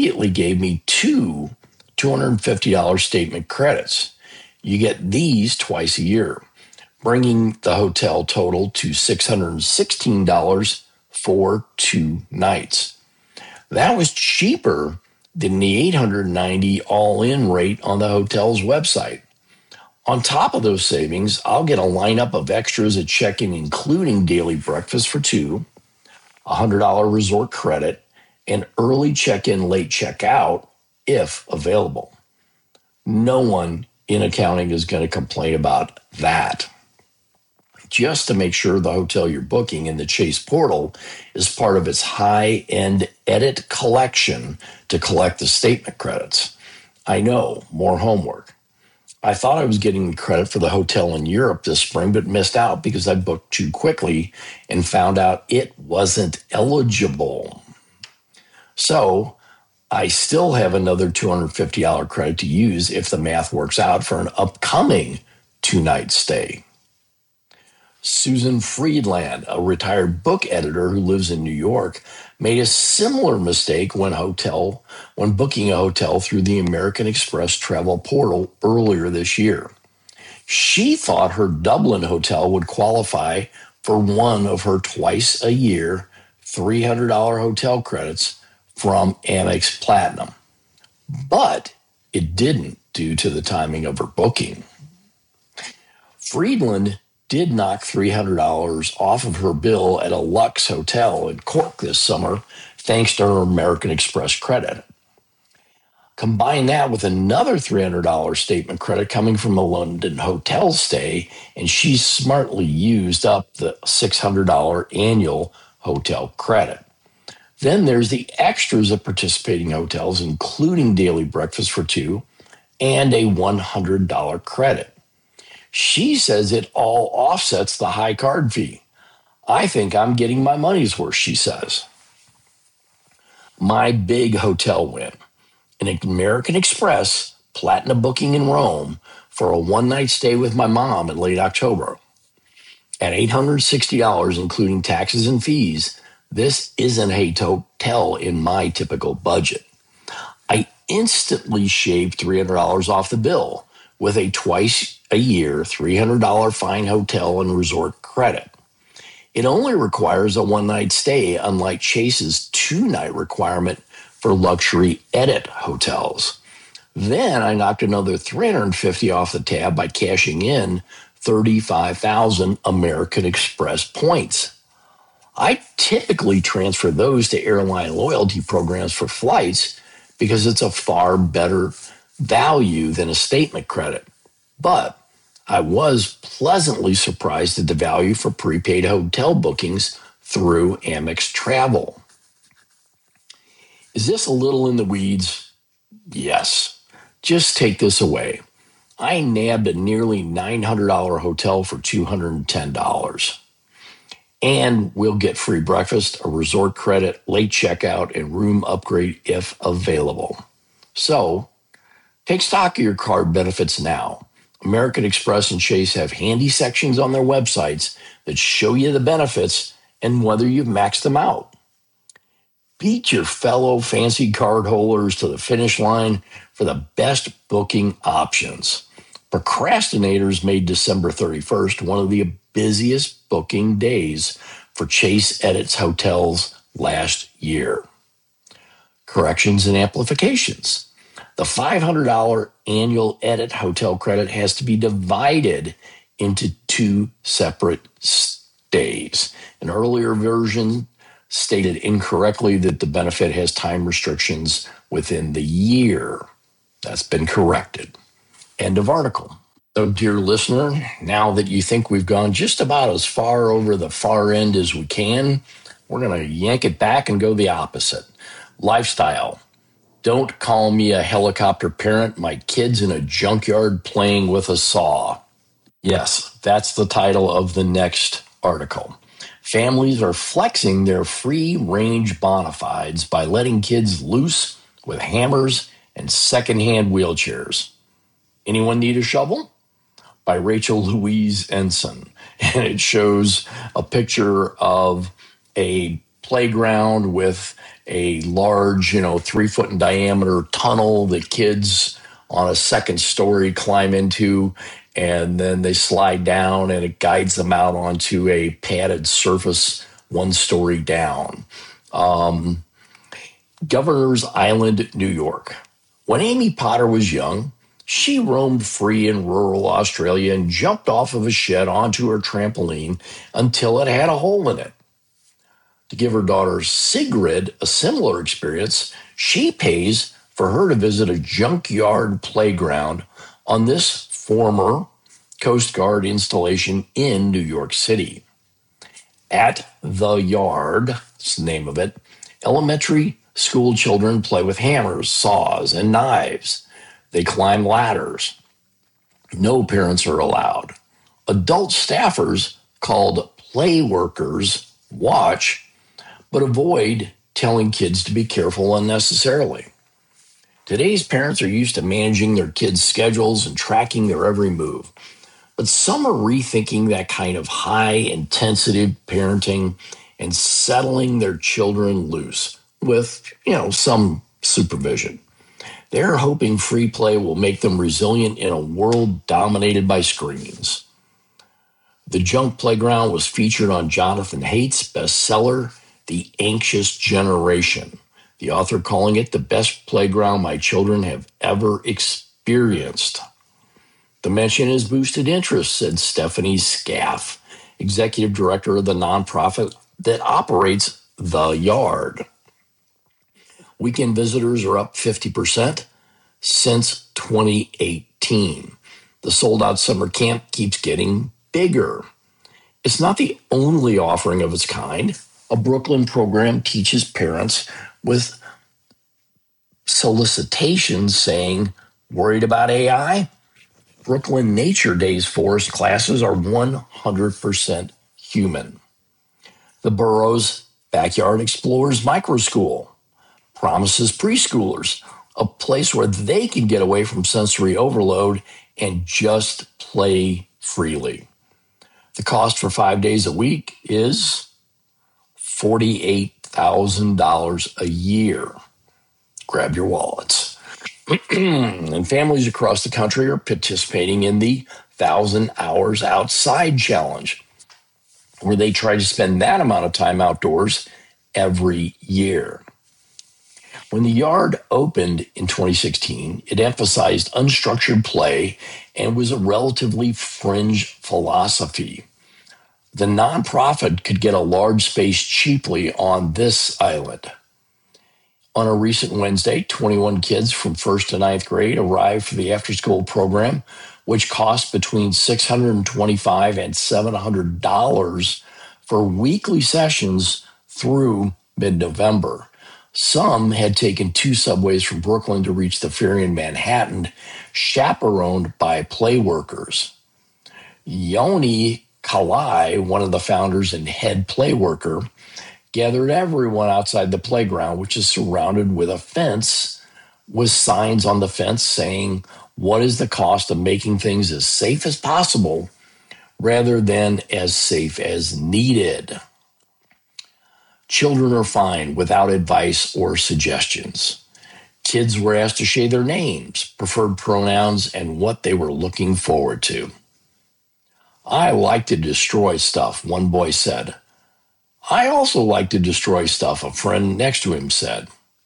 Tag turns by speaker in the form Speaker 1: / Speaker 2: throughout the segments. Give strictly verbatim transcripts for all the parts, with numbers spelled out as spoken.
Speaker 1: immediately gave me two two hundred fifty dollars statement credits. You get these twice a year, bringing the hotel total to six hundred sixteen dollars for two nights. That was cheaper than the eight hundred ninety dollars all-in rate on the hotel's website. On top of those savings, I'll get a lineup of extras at check-in, including daily breakfast for two, a one hundred dollars resort credit, and early check-in, late check-out if available. No one in accounting is going to complain about that. Just to make sure the hotel you're booking in the Chase portal is part of its high-end edit collection to collect the statement credits. I know, more homework. I thought I was getting credit for the hotel in Europe this spring, but missed out because I booked too quickly and found out it wasn't eligible. So I still have another two hundred fifty dollars credit to use if the math works out for an upcoming two-night stay. Susan Friedland, a retired book editor who lives in New York, made a similar mistake when hotel when booking a hotel through the American Express travel portal earlier this year. She thought her Dublin hotel would qualify for one of her twice a year three hundred dollars hotel credits from Amex Platinum, but it didn't due to the timing of her booking. Friedland did knock three hundred dollars off of her bill at a Lux hotel in Cork this summer, thanks to her American Express credit. Combine that with another three hundred dollars statement credit coming from a London hotel stay, and she smartly used up the six hundred dollars annual hotel credit. Then there's the extras at participating hotels, including daily breakfast for two and a one hundred dollars credit. She says it all offsets the high card fee. I think I'm getting my money's worth, she says. My big hotel win, an American Express Platinum booking in Rome for a one-night stay with my mom in late October. At eight hundred sixty dollars, including taxes and fees, this isn't a hotel in my typical budget. I instantly shaved three hundred dollars off the bill with a twice a year three hundred dollars fine hotel and resort credit. It only requires a one-night stay, unlike Chase's two-night requirement for luxury edit hotels. Then I knocked another three hundred fifty dollars off the tab by cashing in thirty-five thousand American Express points. I typically transfer those to airline loyalty programs for flights because it's a far better value than a statement credit. But I was pleasantly surprised at the value for prepaid hotel bookings through Amex Travel. Is this a little in the weeds? Yes. Just take this away. I nabbed a nearly nine hundred dollars hotel for two hundred ten dollars. And we'll get free breakfast, a resort credit, late checkout, and room upgrade if available. So, take stock of your card benefits now. American Express and Chase have handy sections on their websites that show you the benefits and whether you've maxed them out. Beat your fellow fancy card holders to the finish line for the best booking options. Procrastinators made December thirty-first one of the busiest booking days for Chase Edits hotels last year. Corrections and amplifications. The five hundred dollars annual edit hotel credit has to be divided into two separate stays. An earlier version stated incorrectly that the benefit has time restrictions within the year. That's been corrected. End of article. So, dear listener, now that you think we've gone just about as far over the far end as we can, we're going to yank it back and go the opposite. Lifestyle. Don't call me a helicopter parent. My kid's in a junkyard playing with a saw. Yes, that's the title of the next article. Families are flexing their free-range bona fides by letting kids loose with hammers and secondhand wheelchairs. Anyone need a shovel? By Rachel Louise Ensign. And it shows a picture of a playground with a large, you know, three foot in diameter tunnel that kids on a second story climb into, and then they slide down and it guides them out onto a padded surface one story down. Um, Governor's Island, New York. When Amy Potter was young, she roamed free in rural Australia and jumped off of a shed onto her trampoline until it had a hole in it. To give her daughter Sigrid a similar experience, she pays for her to visit a junkyard playground on this former Coast Guard installation in New York City. At the Yard, that's the name of it, elementary school children play with hammers, saws, and knives. They climb ladders. No parents are allowed. Adult staffers, called play workers, watch, but avoid telling kids to be careful unnecessarily. Today's parents are used to managing their kids' schedules and tracking their every move. But some are rethinking that kind of high-intensity parenting and settling their children loose with, you know, some supervision. They're hoping free play will make them resilient in a world dominated by screens. The Junk Playground was featured on Jonathan Haidt's bestseller, The Anxious Generation, the author calling it the best playground my children have ever experienced. The mention has boosted interest, said Stephanie Scaff, executive director of the nonprofit that operates The Yard. Weekend visitors are up fifty percent since twenty eighteen. The sold-out summer camp keeps getting bigger. It's not the only offering of its kind. A Brooklyn program teaches parents with solicitations saying, worried about A I? Brooklyn Nature Days forest classes are one hundred percent human. The borough's Backyard Explorers Micro School promises preschoolers a place where they can get away from sensory overload and just play freely. The cost for five days a week is forty-eight thousand dollars a year. Grab your wallets. And families across the country are participating in the Thousand Hours Outside Challenge, where they try to spend that amount of time outdoors every year. When the Yard opened in twenty sixteen, it emphasized unstructured play and was a relatively fringe philosophy. The nonprofit could get a large space cheaply on this island. On a recent Wednesday, twenty-one kids from first to ninth grade arrived for the after-school program, which cost between six hundred twenty-five dollars and seven hundred dollars for weekly sessions through mid-November. Some had taken two subways from Brooklyn to reach the ferry in Manhattan, chaperoned by play workers. Yoni Kalai, one of the founders and head play worker, gathered everyone outside the playground, which is surrounded with a fence with signs on the fence saying, what is the cost of making things as safe as possible rather than as safe as needed? Children are fine without advice or suggestions. Kids were asked to share their names, preferred pronouns, and what they were looking forward to. I like to destroy stuff, one boy said. I also like to destroy stuff, a friend next to him said.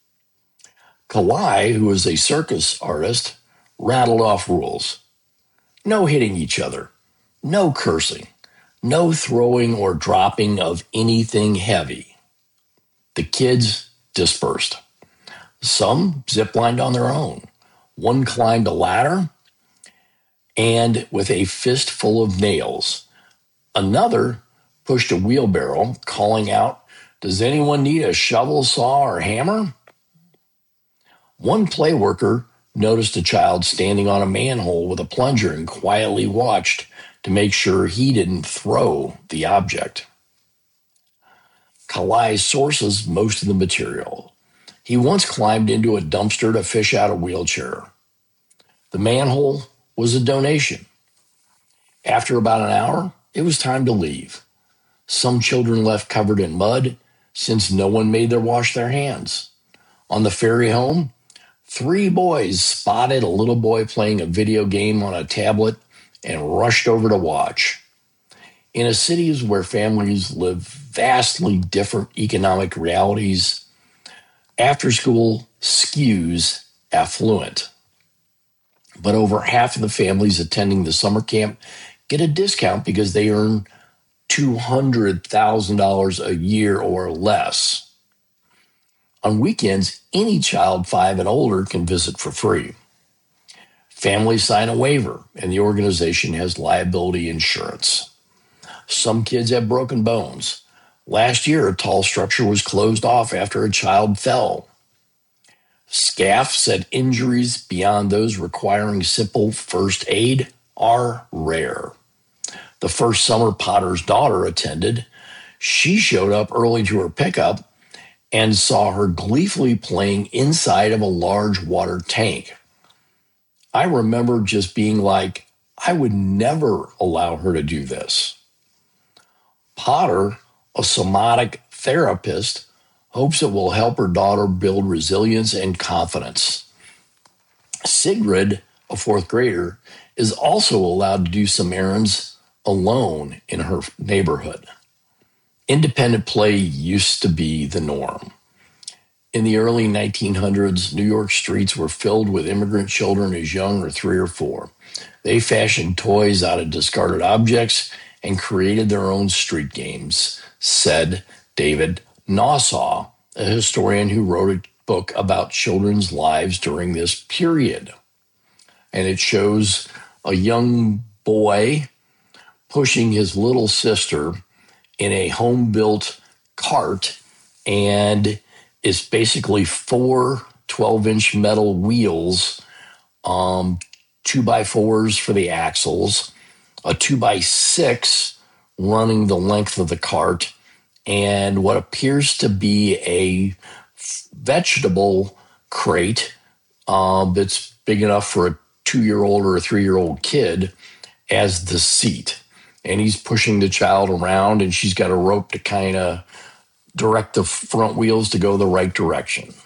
Speaker 1: Kalai, who is a circus artist, rattled off rules. No hitting each other, no cursing, no throwing or dropping of anything heavy. The kids dispersed. Some ziplined on their own. One climbed a ladder and with a fistful of nails. Another pushed a wheelbarrow, calling out, does anyone need a shovel, saw, or hammer? One play worker noticed a child standing on a manhole with a plunger and quietly watched to make sure he didn't throw the object. Kalai sources most of the material. He once climbed into a dumpster to fish out a wheelchair. The manhole was a donation. After about an hour, it was time to leave. Some children left covered in mud, since no one made their wash their hands. On the ferry home, three boys spotted a little boy playing a video game on a tablet and rushed over to watch. In a cities where families live vastly different economic realities, after school skews affluent. But over half of the families attending the summer camp get a discount because they earn two hundred thousand dollars a year or less. On weekends, any child five and older can visit for free. Families sign a waiver, and the organization has liability insurance. Some kids have broken bones. Last year, a tall structure was closed off after a child fell. S C A F said injuries beyond those requiring simple first aid are rare. The first summer Potter's daughter attended, she showed up early to her pickup and saw her gleefully playing inside of a large water tank. I remember just being like, I would never allow her to do this. Potter, a somatic therapist, hopes it will help her daughter build resilience and confidence. Sigrid, a fourth grader, is also allowed to do some errands alone in her neighborhood. Independent play used to be the norm. In the early nineteen hundreds, New York streets were filled with immigrant children as young as three or four. They fashioned toys out of discarded objects and created their own street games, said David Nasaw, a historian who wrote a book about children's lives during this period. And it shows a young boy pushing his little sister in a home-built cart, and it's basically four twelve-inch metal wheels, um, two by fours for the axles, a two by six running the length of the cart, and what appears to be a vegetable crate um, that's big enough for a two-year-old or a three-year-old kid as the seat. And he's pushing the child around, and she's got a rope to kind of direct the front wheels to go the right direction.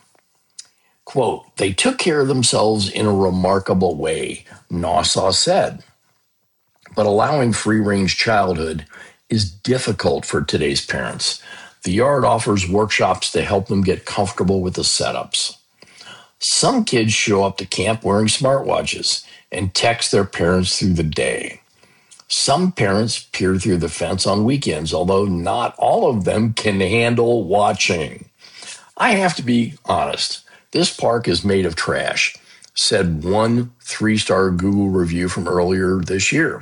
Speaker 1: Quote, they took care of themselves in a remarkable way, Nassau said. But allowing free-range childhood is difficult for today's parents. The yard offers workshops to help them get comfortable with the setups. Some kids show up to camp wearing smartwatches and text their parents through the day. Some parents peer through the fence on weekends, although not all of them can handle watching. I have to be honest. This park is made of trash, said one three-star Google review from earlier this year.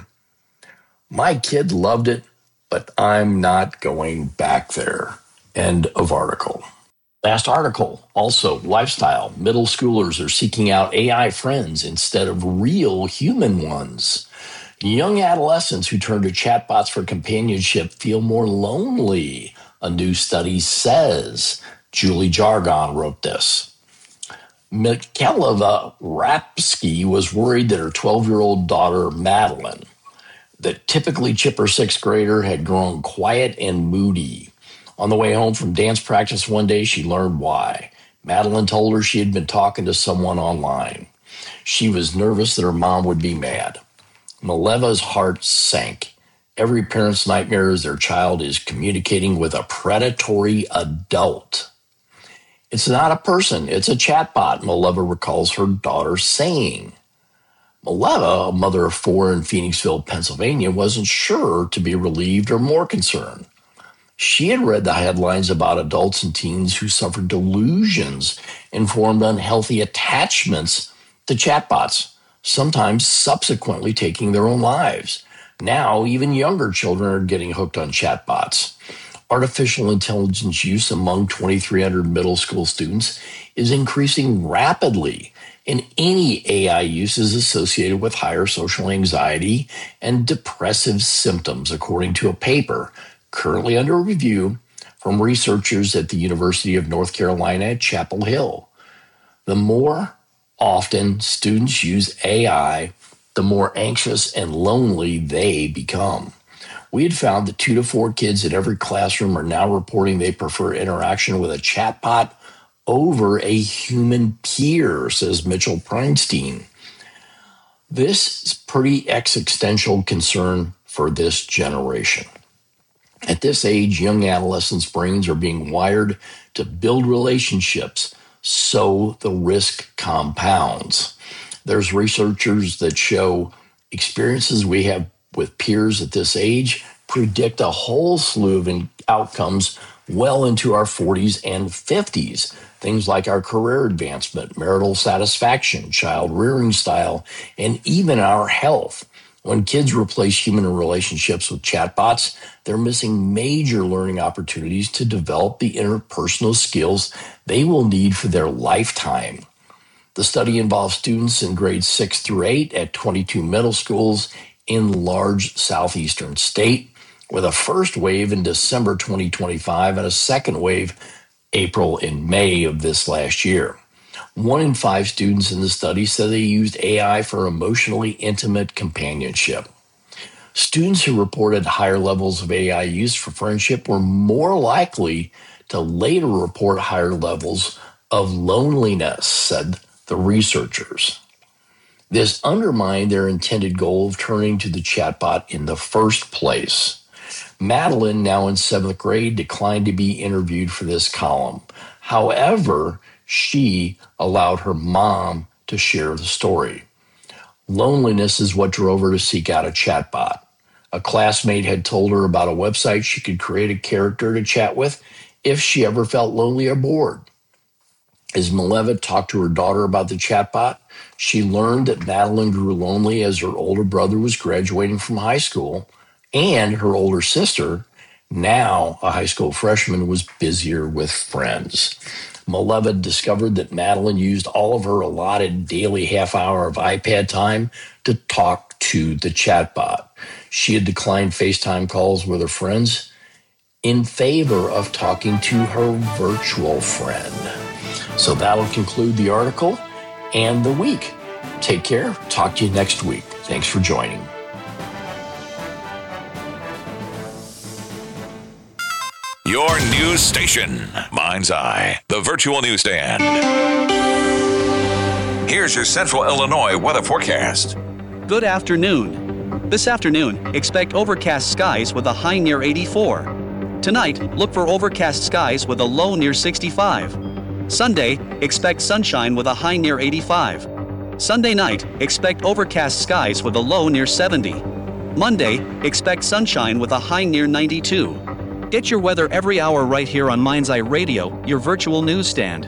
Speaker 1: My kid loved it, but I'm not going back there. End of article. Last article, also lifestyle. Middle schoolers are seeking out A I friends instead of real human ones. Young adolescents who turn to chatbots for companionship feel more lonely, a new study says. Julie Jargon wrote this. Michaela Rapsky was worried that her twelve-year-old daughter, Madeline, the typically chipper sixth grader, had grown quiet and moody. On the way home from dance practice one day, she learned why. Madeline told her she had been talking to someone online. She was nervous that her mom would be mad. Maleva's heart sank. Every parent's nightmare is their child is communicating with a predatory adult. It's not a person, it's a chatbot, Maleva recalls her daughter saying. Maleva, a mother of four in Phoenixville, Pennsylvania, wasn't sure to be relieved or more concerned. She had read the headlines about adults and teens who suffered delusions and formed unhealthy attachments to chatbots, sometimes subsequently taking their own lives. Now, even younger children are getting hooked on chatbots. Artificial intelligence use among twenty-three hundred middle school students is increasing rapidly, and any A I use is associated with higher social anxiety and depressive symptoms, according to a paper currently under review from researchers at the University of North Carolina at Chapel Hill. The more often students use A I, the more anxious and lonely they become. We had found that two to four kids in every classroom are now reporting they prefer interaction with a chatbot over a human peer, says Mitchell Preinstein. This is pretty existential concern for this generation. At this age, young adolescents' brains are being wired to build relationships, so the risk compounds. There's researchers that show experiences we have with peers at this age predict a whole slew of outcomes well into our forties and fifties. Things like our career advancement, marital satisfaction, child rearing style, and even our health. When kids replace human relationships with chatbots, they're missing major learning opportunities to develop the interpersonal skills they will need for their lifetime. The study involves students in grades six through eight at twenty-two middle schools in large southeastern state, with a first wave in December twenty twenty-five and a second wave April and May of this last year. One in five students in the study said they used A I for emotionally intimate companionship. Students who reported higher levels of A I use for friendship were more likely to later report higher levels of loneliness, said the researchers. This undermined their intended goal of turning to the chatbot in the first place. Madeline, now in seventh grade, declined to be interviewed for this column. However, she allowed her mom to share the story. Loneliness is what drove her to seek out a chatbot. A classmate had told her about a website she could create a character to chat with if she ever felt lonely or bored. As Maleva talked to her daughter about the chatbot, she learned that Madeline grew lonely as her older brother was graduating from high school, and her older sister, now a high school freshman, was busier with friends. Maleva discovered that Madeline used all of her allotted daily half hour of iPad time to talk to the chatbot. She had declined FaceTime calls with her friends in favor of talking to her virtual friend. So that'll conclude the article and the week. Take care. Talk to you next week. Thanks for joining.
Speaker 2: Your news station, Mind's Eye, the virtual newsstand. Here's your Central Illinois weather forecast.
Speaker 3: Good afternoon. This afternoon, expect overcast skies with a high near eighty-four. Tonight, look for overcast skies with a low near sixty-five. Sunday, expect sunshine with a high near eighty-five. Sunday night, expect overcast skies with a low near seventy. Monday, expect sunshine with a high near ninety-two. Get your weather every hour right here on Mind's Eye Radio, your virtual newsstand.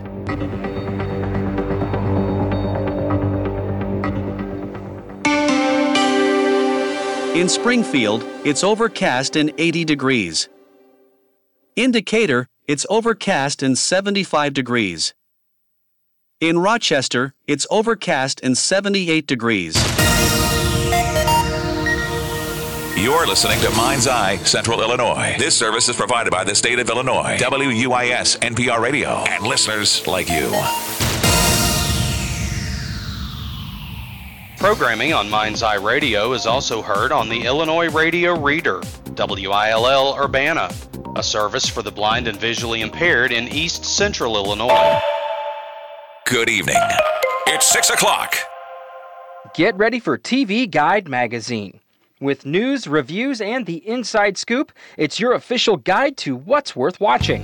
Speaker 3: In Springfield, it's overcast and eighty degrees. In Decatur, it's overcast and seventy-five degrees. In Rochester, it's overcast and seventy-eight degrees.
Speaker 2: You're listening to Mind's Eye, Central Illinois. This service is provided by the state of Illinois, W U I S N P R Radio, and listeners like you.
Speaker 4: Programming on Mind's Eye Radio is also heard on the Illinois Radio Reader, W I L L Urbana, a service for the blind and visually impaired in East Central Illinois.
Speaker 2: Good evening. It's six o'clock.
Speaker 5: Get ready for T V Guide Magazine. With news, reviews, and the inside scoop, it's your official guide to what's worth watching.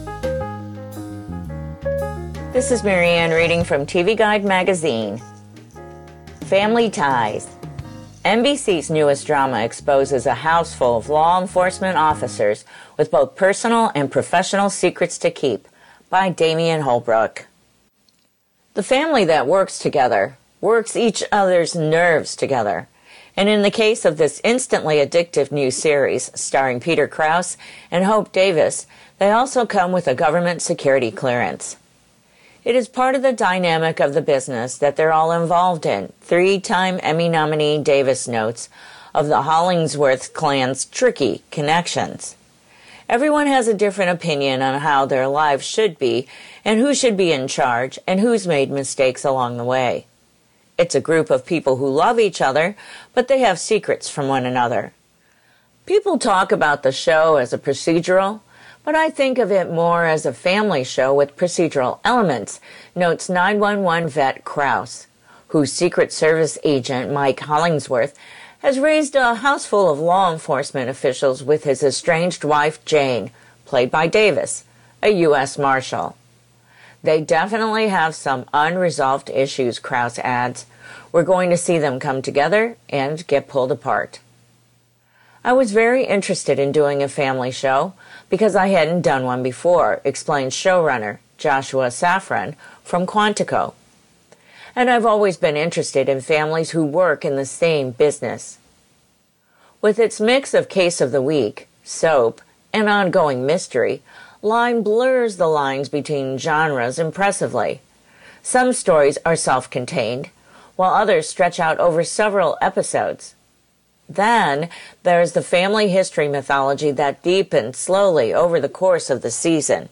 Speaker 6: This is Marianne reading from T V Guide Magazine. Family Ties. N B C's newest drama exposes a house full of law enforcement officers with both personal and professional secrets to keep, by Damian Holbrook. The family that works together works each other's nerves together. And in the case of this instantly addictive new series, starring Peter Krause and Hope Davis, they also come with a government security clearance. It is part of the dynamic of the business that they're all involved in, three-time Emmy nominee Davis notes of the Hollingsworth clan's tricky connections. Everyone has a different opinion on how their lives should be and who should be in charge and who's made mistakes along the way. It's a group of people who love each other, but they have secrets from one another. People talk about the show as a procedural, but I think of it more as a family show with procedural elements, notes nine one one vet Krause, whose Secret Service agent, Mike Hollingsworth, has raised a house full of law enforcement officials with his estranged wife, Jane, played by Davis, a U S Marshal. They definitely have some unresolved issues, Krause adds. We're going to see them come together and get pulled apart. I was very interested in doing a family show because I hadn't done one before, explains showrunner Joshua Safran from Quantico. And I've always been interested in families who work in the same business. With its mix of case of the week, soap, and ongoing mystery, Line blurs the lines between genres impressively. Some stories are self-contained, while others stretch out over several episodes. Then there's the family history mythology that deepens slowly over the course of the season.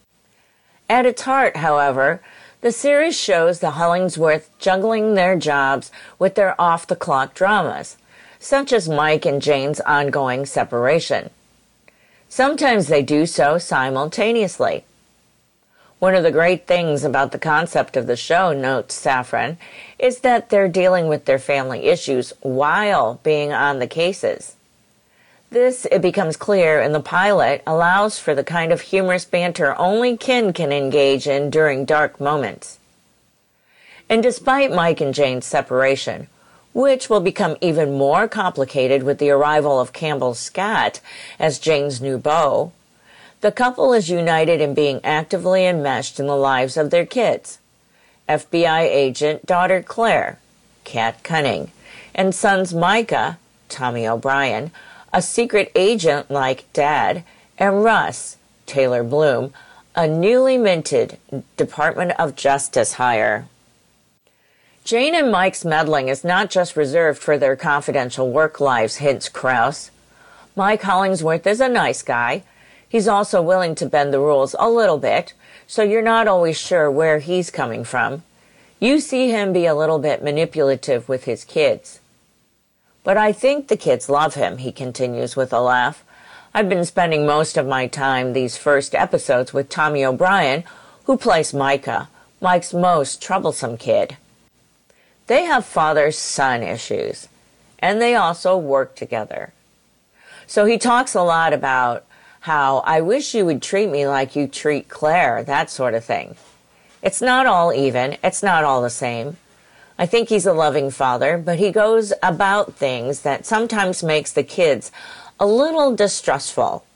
Speaker 6: At its heart, however, the series shows the Hollingsworth juggling their jobs with their off-the-clock dramas, such as Mike and Jane's ongoing separation. Sometimes they do so simultaneously. One of the great things about the concept of the show, notes Safran, is that they're dealing with their family issues while being on the cases. This, it becomes clear in the pilot, allows for the kind of humorous banter only kin can engage in during dark moments. And despite Mike and Jane's separation, which will become even more complicated with the arrival of Campbell Scott as Jane's new beau, the couple is united in being actively enmeshed in the lives of their kids. F B I agent daughter Claire, Kat Cunning, and sons Micah, Tommy O'Brien, a secret agent like Dad, and Russ, Taylor Bloom, a newly minted Department of Justice hire. Jane and Mike's meddling is not just reserved for their confidential work lives, hints Krause. Mike Hollingsworth is a nice guy. He's also willing to bend the rules a little bit, so you're not always sure where he's coming from. You see him be a little bit manipulative with his kids. But I think the kids love him, he continues with a laugh. I've been spending most of my time these first episodes with Tommy O'Brien, who plays Micah, Mike's most troublesome kid. They have father-son issues, and they also work together. So he talks a lot about how, I wish you would treat me like you treat Claire, that sort of thing. It's not all even, it's not all the same. I think he's a loving father, but he goes about things that sometimes makes the kids a little distrustful.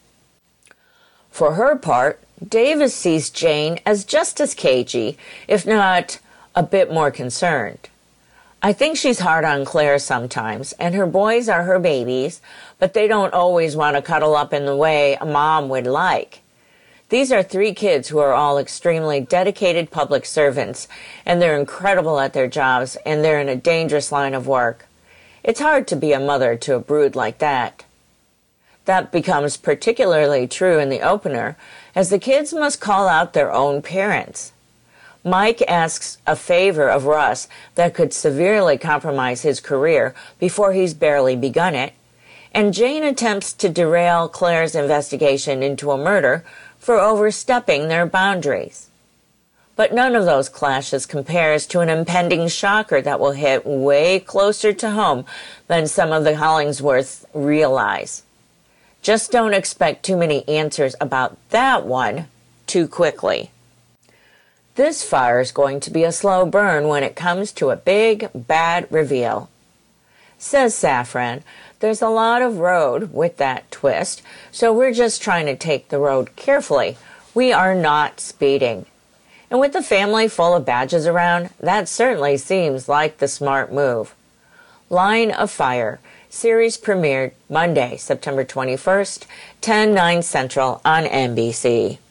Speaker 6: For her part, Davis sees Jane as just as cagey, if not a bit more concerned. I think she's hard on Claire sometimes, and her boys are her babies, but they don't always want to cuddle up in the way a mom would like. These are three kids who are all extremely dedicated public servants, and they're incredible at their jobs, and they're in a dangerous line of work. It's hard to be a mother to a brood like that. That becomes particularly true in the opener, as the kids must call out their own parents. Mike asks a favor of Russ that could severely compromise his career before he's barely begun it, and Jane attempts to derail Claire's investigation into a murder for overstepping their boundaries. But none of those clashes compares to an impending shocker that will hit way closer to home than some of the Hollingsworths realize. Just don't expect too many answers about that one too quickly. This fire is going to be a slow burn when it comes to a big, bad reveal. Says Safran, there's a lot of road with that twist, so we're just trying to take the road carefully. We are not speeding. And with the family full of badges around, that certainly seems like the smart move. Line of Fire, series premiered Monday, September twenty-first, ten, nine Central on N B C.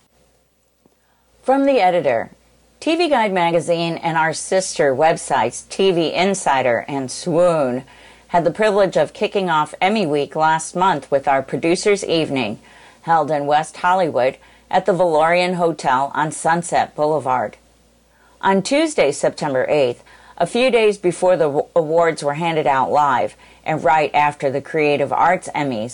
Speaker 6: From the editor, T V Guide magazine and our sister websites T V Insider and Swoon had the privilege of kicking off Emmy Week last month with our Producers' Evening, held in West Hollywood at the Valorian Hotel on Sunset Boulevard. On Tuesday, September eighth, a few days before the awards were handed out live and right after the Creative Arts Emmys,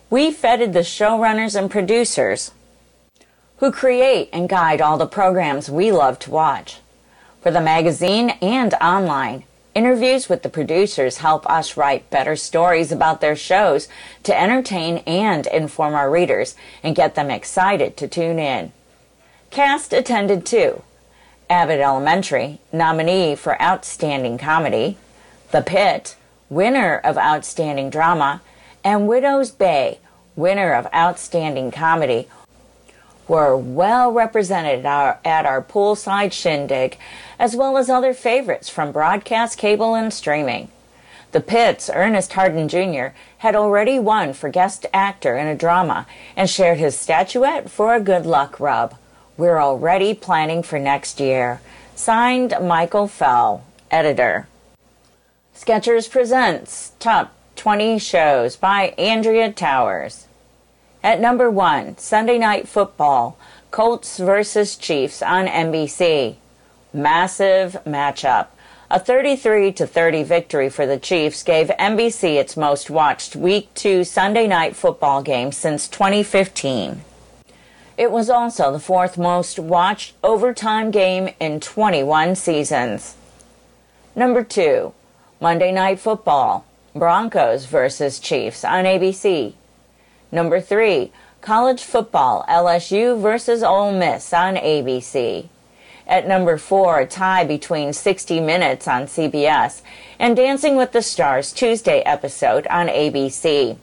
Speaker 6: We feted the showrunners and producers who create and guide all the programs we love to watch. For the magazine and online, interviews with the producers help us write better stories about their shows to entertain and inform our readers and get them excited to tune in. Cast attended too. Abbott Elementary, nominee for Outstanding Comedy, The Pit, winner of Outstanding Drama, and Widow's Bay, winner of Outstanding Comedy, were well represented at our poolside shindig, as well as other favorites from broadcast, cable, and streaming. The Pit's Ernest Hardin Junior had already won for Guest Actor in a Drama and shared his statuette for a Good Luck Rub. We're already planning for next year. Signed, Michael Fell, editor. Skechers presents Top twenty Shows by Andrea Towers. At number one, Sunday Night Football, Colts versus Chiefs on N B C. Massive matchup. A thirty-three to thirty victory for the Chiefs gave N B C its most watched Week two Sunday Night Football game since twenty fifteen. It was also the fourth most watched overtime game in twenty-one seasons. Number two, Monday Night Football, Broncos versus Chiefs on A B C. Number three, College Football, L S U versus Ole Miss on A B C. At number four, a tie between sixty minutes on C B S and Dancing with the Stars Tuesday episode on A B C.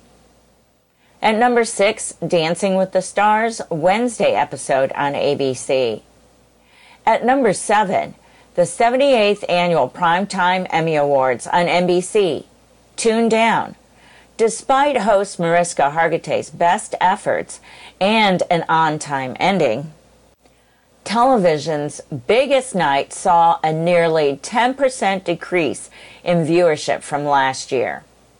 Speaker 6: At number six, Dancing with the Stars Wednesday episode on A B C. At number seven, the seventy-eighth Annual Primetime Emmy Awards on N B C. Tune Down. Despite host Mariska Hargitay's best efforts and an on-time ending, television's biggest night saw a nearly ten percent decrease in viewership from last year.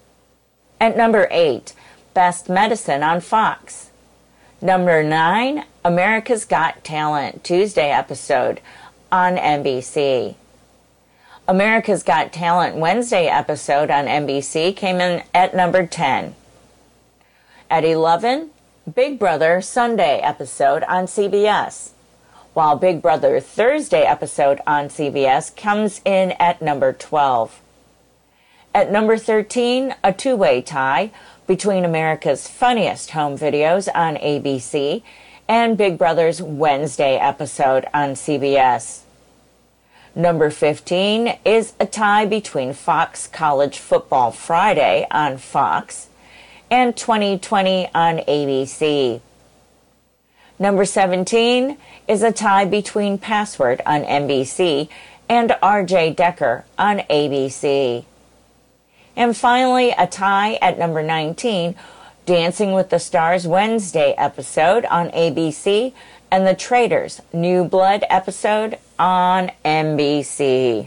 Speaker 6: At number eight, Best Medicine on Fox. Number nine, America's Got Talent Tuesday episode on N B C. America's Got Talent Wednesday episode on N B C came in at number ten. At eleven, Big Brother Sunday episode on C B S, while Big Brother Thursday episode on C B S comes in at number twelve. At number thirteen, a two-way tie between America's Funniest Home Videos on A B C and Big Brother's Wednesday episode on C B S. Number fifteen is a tie between Fox College Football Friday on Fox and twenty twenty on A B C. Number seventeen is a tie between Password on N B C and R J Decker on A B C. And finally, a tie at number nineteen, Dancing with the Stars Wednesday episode on A B C and The Traitors New Blood episode on N B C.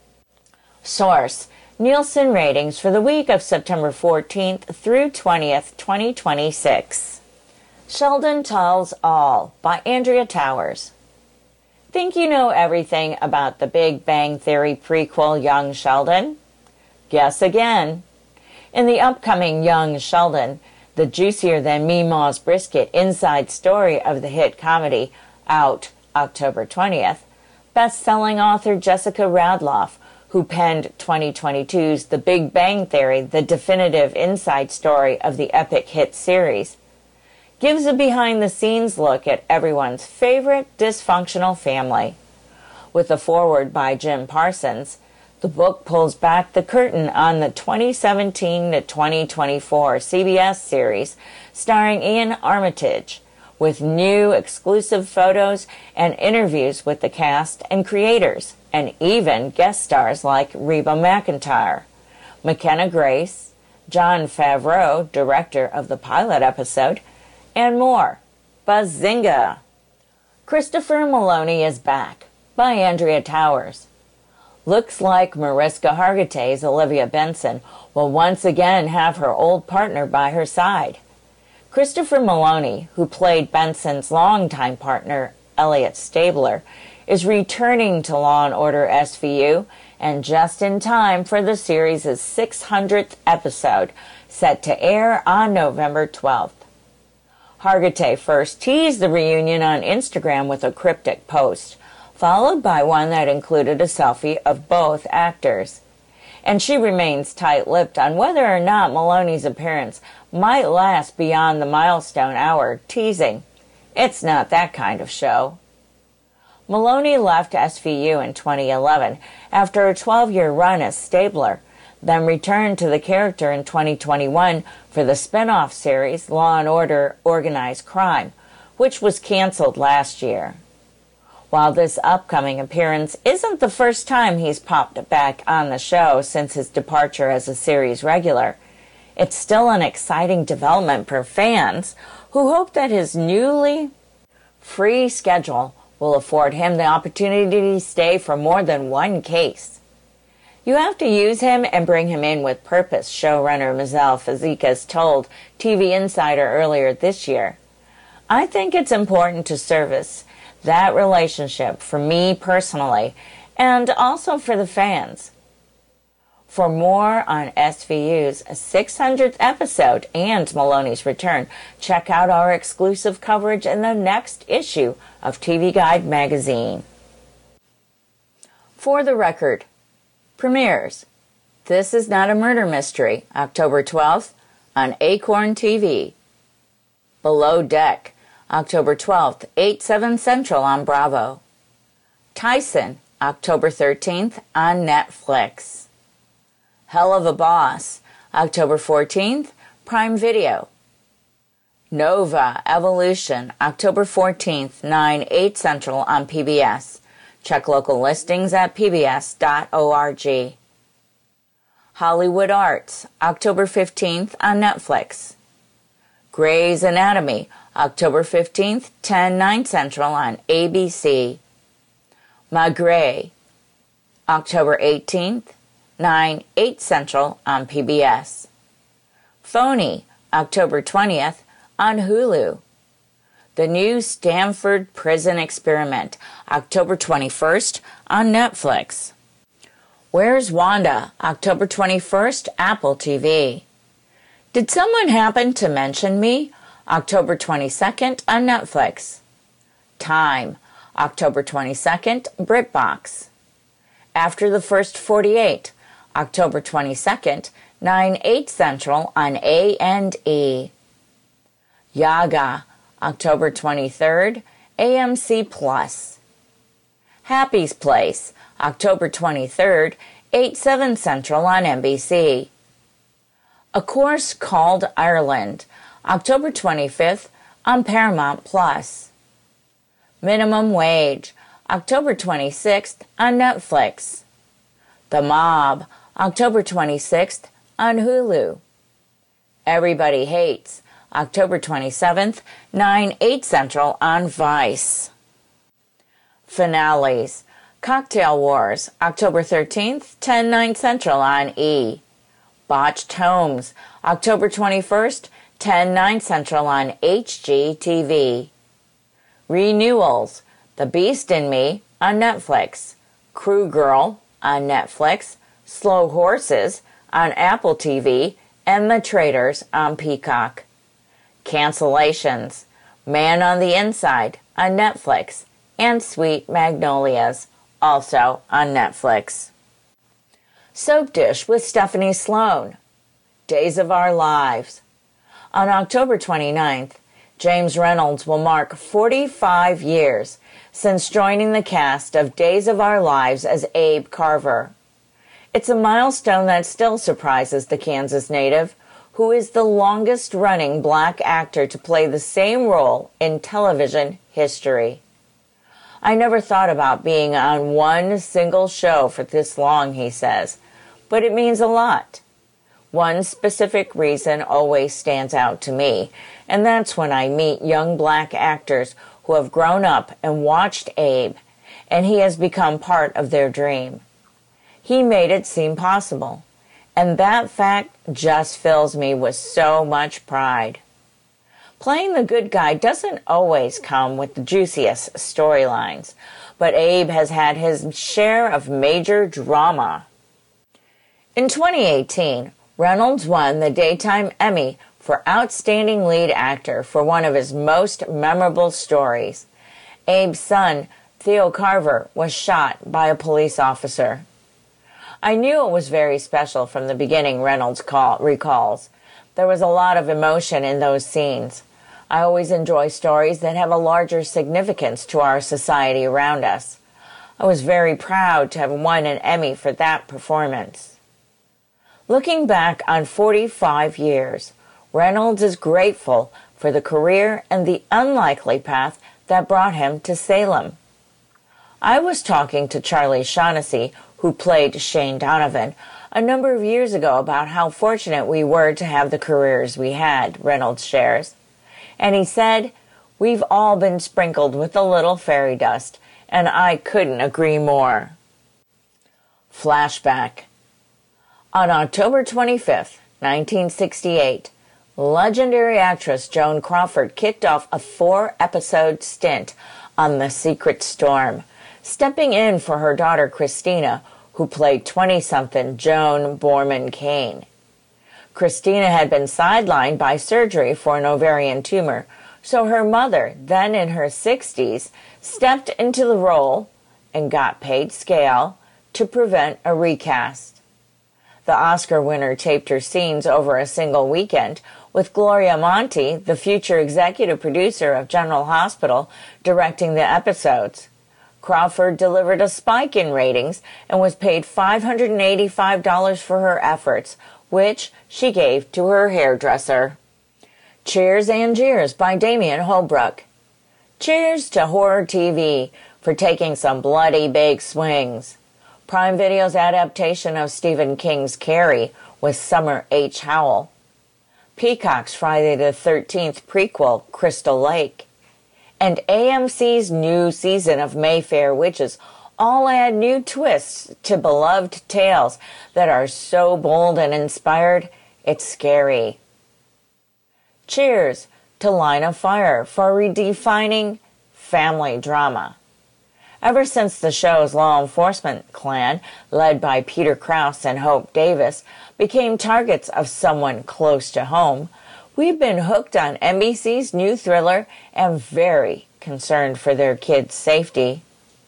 Speaker 6: Source: Nielsen ratings for the week of September fourteenth through twentieth, twenty twenty-six. Sheldon Tells All by Andrea Towers. Think you know everything about the Big Bang Theory prequel Young Sheldon? Guess again. In the upcoming Young Sheldon, the juicier-than-Meemaw's brisket inside story of the hit comedy, out October twentieth, best-selling author Jessica Radloff, who penned twenty twenty-two's The Big Bang Theory, the definitive inside story of the epic hit series, gives a behind-the-scenes look at everyone's favorite dysfunctional family. With a foreword by Jim Parsons, the book pulls back the curtain on the twenty seventeen to twenty twenty-four C B S series starring Ian Armitage, with new exclusive photos and interviews with the cast and creators, and even guest stars like Reba McEntire, McKenna Grace, Jon Favreau, director of the pilot episode, and more. Bazinga! Christopher Maloney is Back by Andrea Towers. Looks like Mariska Hargitay's Olivia Benson will once again have her old partner by her side. Christopher Maloney, who played Benson's longtime partner, Elliot Stabler, is returning to Law and Order S V U, and just in time for the series' six hundredth episode, set to air on November twelfth. Hargitay first teased the reunion on Instagram with a cryptic post, followed by one that included a selfie of both actors. And she remains tight-lipped on whether or not Maloney's appearance might last beyond the milestone hour, teasing, "It's not that kind of show." Maloney left S V U in twenty eleven after a twelve-year run as Stabler, then returned to the character in twenty twenty-one for the spin-off series Law and Order Organized Crime, which was canceled last year. While this upcoming appearance isn't the first time he's popped back on the show since his departure as a series regular, it's still an exciting development for fans who hope that his newly free schedule will afford him the opportunity to stay for more than one case. "You have to use him and bring him in with purpose," showrunner Mizel Fazekas told T V Insider earlier this year. "I think it's important to service that relationship for me personally and also for the fans." For more on S V U's six hundredth episode and Maloney's return, check out our exclusive coverage in the next issue of T V Guide magazine. For the Record premieres This Is Not a Murder Mystery, October twelfth on Acorn T V. Below Deck, October twelfth, eight, seven Central on Bravo. Tyson, October thirteenth on Netflix. Hell of a Boss, October fourteenth, Prime Video. Nova Evolution, October fourteenth, nine, eight Central on P B S. Check local listings at p b s dot org. Hollywood Arts, October fifteenth on Netflix. Grey's Anatomy, October fifteenth, ten, nine Central on A B C. Maigret, October eighteenth, nine, eight Central on P B S. Phony, October twentieth on Hulu. The New Stanford Prison Experiment, October twenty-first on Netflix. Where's Wanda, October twenty-first, Apple T V. Did Someone Happen to Mention Me, October twenty-second on Netflix. Time, October twenty-second, BritBox. After the First forty-eight, October twenty-second, nine, eight Central on A and E. Yaga, October twenty-third, A M C Plus. Happy's Place, October twenty-third, eight, seven Central on N B C. A Course Called Ireland, October twenty-fifth on Paramount Plus. Minimum Wage, October twenty-sixth on Netflix. The Mob, October twenty-sixth on Hulu. Everybody Hates, October twenty-seventh, nine, eight Central on Vice. Finales, Cocktail Wars, October thirteenth, ten, nine Central on E. Botched Homes, October twenty-first, ten, nine Central on H G T V. Renewals, The Beast in Me on Netflix. Crew Girl on Netflix. Slow Horses on Apple T V, and The Traitors on Peacock. Cancellations, Man on the Inside on Netflix, and Sweet Magnolias, also on Netflix. Soap Dish with Stephanie Sloane, Days of Our Lives. On October twenty-ninth, James Reynolds will mark forty-five years since joining the cast of Days of Our Lives as Abe Carver. It's a milestone that still surprises the Kansas native, who is the longest-running black actor to play the same role in television history. I never thought about being on one single show for this long, he says, but it means a lot. One specific reason always stands out to me, and that's when I meet young black actors who have grown up and watched Abe, and he has become part of their dream. He made it seem possible, and that fact just fills me with so much pride. Playing the good guy doesn't always come with the juiciest storylines, but Abe has had his share of major drama. In twenty eighteen, Reynolds won the Daytime Emmy for Outstanding Lead Actor for one of his most memorable stories. Abe's son, Theo Carver, was shot by a police officer. I knew it was very special from the beginning, Reynolds call, recalls. There was a lot of emotion in those scenes. I always enjoy stories that have a larger significance to our society around us. I was very proud to have won an Emmy for that performance. Looking back on forty-five years, Reynolds is grateful for the career and the unlikely path that brought him to Salem. I was talking to Charlie Shaughnessy, who played Shane Donovan, a number of years ago about how fortunate we were to have the careers we had, Reynolds shares. And he said, "We've all been sprinkled with a little fairy dust, and I couldn't agree more." Flashback. On October twenty-fifth, nineteen sixty-eight, legendary actress Joan Crawford kicked off a four-episode stint on The Secret Storm, stepping in for her daughter Christina, who played twenty-something Joan Borman Kane. Christina had been sidelined by surgery for an ovarian tumor, so her mother, then in her sixties, stepped into the role and got paid scale to prevent a recast. The Oscar winner taped her scenes over a single weekend, with Gloria Monty, the future executive producer of General Hospital, directing the episodes. Crawford delivered a spike in ratings and was paid five hundred eighty-five dollars for her efforts, which she gave to her hairdresser. Cheers and Jeers by Damian Holbrook. Cheers to horror T V for taking some bloody big swings. Prime Video's adaptation of Stephen King's Carrie with Summer H. Howell. Peacock's Friday the thirteenth prequel, Crystal Lake. And A M C's new season of Mayfair Witches all add new twists to beloved tales that are so bold and inspired, it's scary. Cheers to Line of Fire for redefining family drama. Ever since the show's law enforcement clan, led by Peter Krause and Hope Davis, became targets of someone close to home, we've been hooked on N B C's new thriller and very concerned for their kids' safety.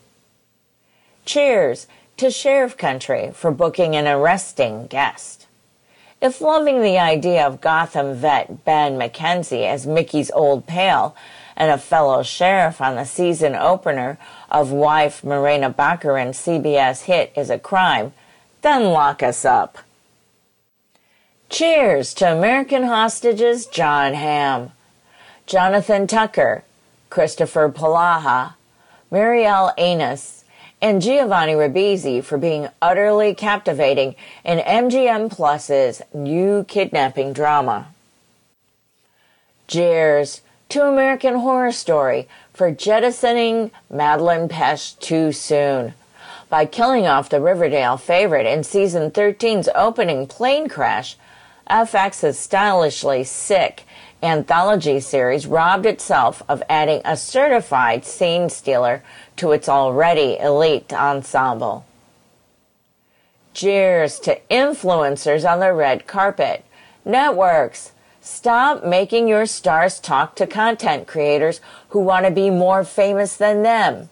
Speaker 6: Cheers to Sheriff Country for booking an arresting guest. If loving the idea of Gotham vet Ben McKenzie as Mickey's old pal and a fellow sheriff on the season opener of wife Morena Baccarin's C B S hit is a crime, then lock us up. Cheers to American Hostages John Hamm, Jonathan Tucker, Christopher Palaha, Marielle Anus, and Giovanni Ribisi for being utterly captivating in M G M Plus's new kidnapping drama. Cheers to American Horror Story for jettisoning Madeleine Pesch too soon by killing off the Riverdale favorite in season thirteen's opening plane crash. F X's stylishly sick anthology series robbed itself of adding a certified scene stealer to its already elite ensemble. Cheers to influencers on the red carpet. Networks, stop making your stars talk to content creators who want to be more famous than them.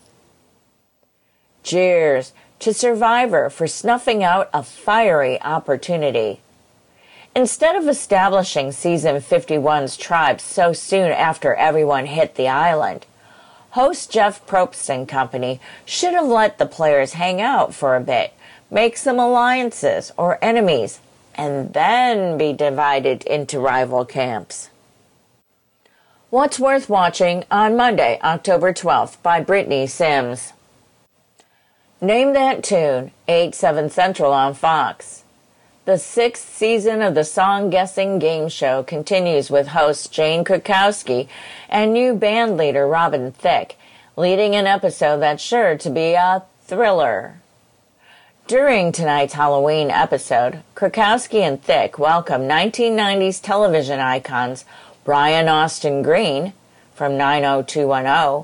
Speaker 6: Cheers to Survivor for snuffing out a fiery opportunity. Instead of establishing season fifty-one's tribe so soon after everyone hit the island, host Jeff Probst and company should have let the players hang out for a bit, make some alliances or enemies, and then be divided into rival camps. What's Worth Watching on Monday, October twelfth by Brittany Sims. Name That Tune, eight, seven Central on Fox. The sixth season of the song guessing game show continues with host Jane Krakowski and new band leader Robin Thicke, leading an episode that's sure to be a thriller. During tonight's Halloween episode, Krakowski and Thicke welcome nineteen nineties television icons Brian Austin Green from nine oh two one oh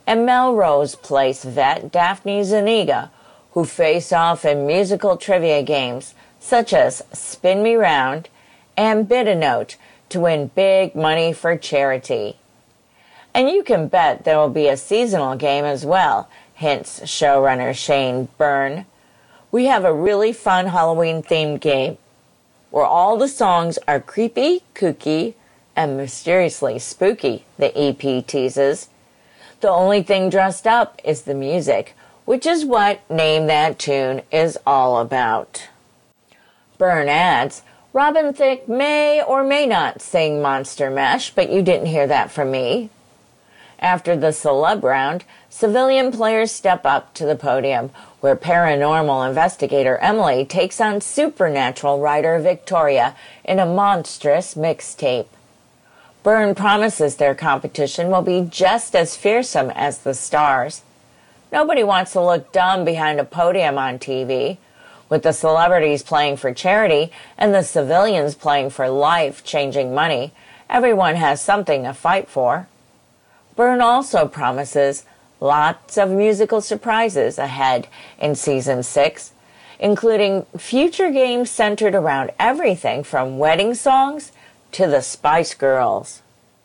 Speaker 6: and Melrose Place vet Daphne Zuniga, who face off in musical trivia games such as Spin Me Round and Bid a Note to win big money for charity. And you can bet there will be a seasonal game as well, hints showrunner Shane Byrne. We have a really fun Halloween-themed game where all the songs are creepy, kooky, and mysteriously spooky, the E P teases. The only thing dressed up is the music, which is what Name That Tune is all about. Byrne adds, Robin Thicke may or may not sing Monster Mash, but you didn't hear that from me. After the celeb round, civilian players step up to the podium, where paranormal investigator Emily takes on supernatural writer Victoria in a monstrous mixtape. Byrne promises their competition will be just as fearsome as the stars. Nobody wants to look dumb behind a podium on T V. With the celebrities playing for charity and the civilians playing for life-changing money, everyone has something to fight for. Byrne also promises lots of musical surprises ahead in Season six, including future games centered around everything from wedding songs to the Spice Girls.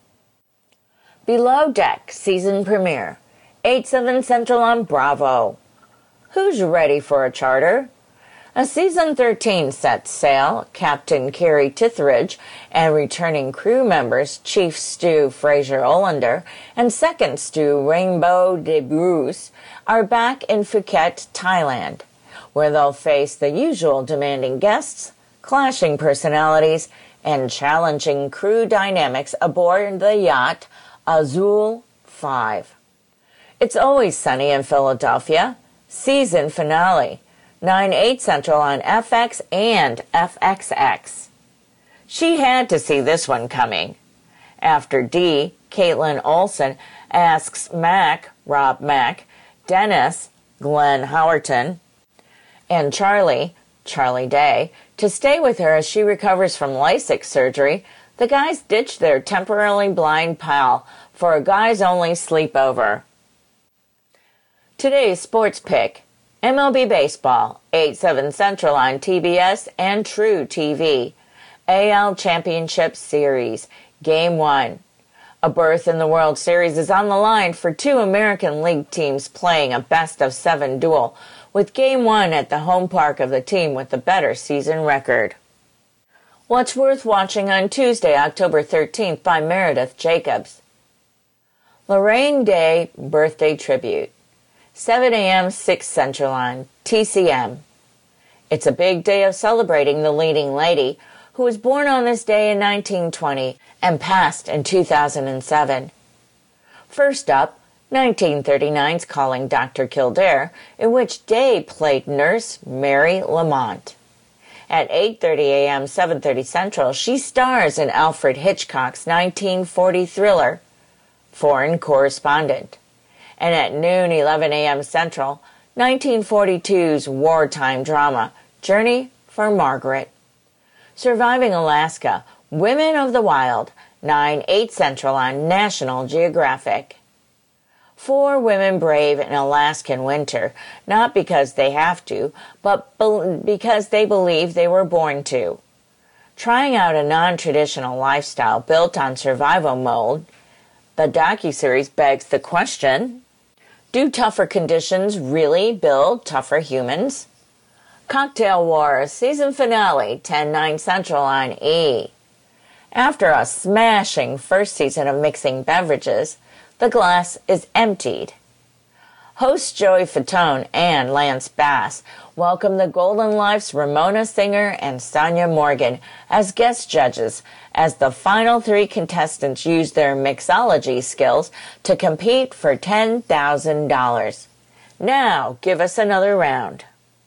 Speaker 6: Below Deck Season Premiere, eight, seven Central on Bravo. Who's ready for a charter? A Season thirteen sets sail. Captain Carrie Tithridge and returning crew members Chief Stew Fraser Olander and Second Stew Rainbow de Bruce are back in Phuket, Thailand, where they'll face the usual demanding guests, clashing personalities, and challenging crew dynamics aboard the yacht Azul five. It's Always Sunny in Philadelphia, season finale, nine, eight Central on F X and F X X. She had to see this one coming. After Dee, Caitlin Olsen asks Mac, Rob Mack, Dennis, Glenn Howerton, and Charlie, Charlie Day, to stay with her as she recovers from LASIK surgery, the guys ditch their temporarily blind pal for a guys-only sleepover. Today's sports pick, M L B Baseball, eight, seven Central on T B S and True T V. A L Championship Series, Game one. A berth in the World Series is on the line for two American League teams playing a best-of-seven duel, with Game one at the home park of the team with the better season record. What's Worth Watching on Tuesday, October thirteenth by Meredith Jacobs. Lorraine Day Birthday Tribute, seven a.m., six Central on T C M. It's a big day of celebrating the leading lady, who was born on this day in nineteen twenty and passed in two thousand seven. First up, nineteen thirty-nine's Calling Doctor Kildare, in which Day played Nurse Mary Lamont. At eight thirty a.m., seven thirty Central, she stars in Alfred Hitchcock's nineteen forty thriller, Foreign Correspondent. And at noon, eleven a.m. Central, nineteen forty-two's wartime drama, Journey for Margaret. Surviving Alaska, Women of the Wild, nine, eight Central on National Geographic. Four women brave an Alaskan winter, not because they have to, but be- because they believe they were born to. Trying out a non-traditional lifestyle built on survival mode, the docuseries begs the question, do tougher conditions really build tougher humans? Cocktail Wars season finale, ten, nine Central on E. After a smashing first season of mixing beverages, the glass is emptied. Hosts Joey Fatone and Lance Bass welcome the Golden Life's Ramona Singer and Sonia Morgan as guest judges as the final three contestants use their mixology skills to compete for ten thousand dollars. Now, give us another round.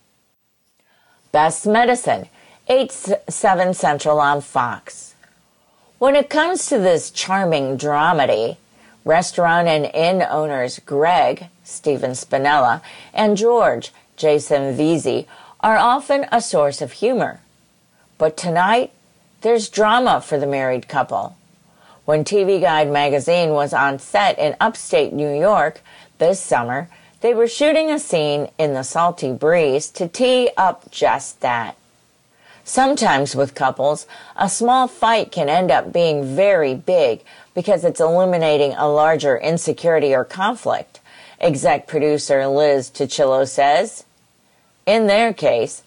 Speaker 6: Best Medicine, eight, seven Central on Fox. When it comes to this charming dramedy, restaurant and inn owners Greg, Stephen Spinella, and George, Jason Veazey, are often a source of humor. But tonight, there's drama for the married couple. When T V Guide magazine was on set in upstate New York, This summer, they were shooting a scene in the Salty Breeze to tee up just that. Sometimes with couples, a small fight can end up being very big because it's illuminating a larger insecurity or conflict, exec producer Liz Tuchillo says. In their case,